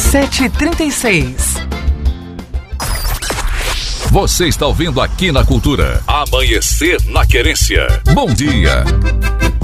7h36. Você está ouvindo aqui na Cultura. Amanhecer na Querência. Bom dia.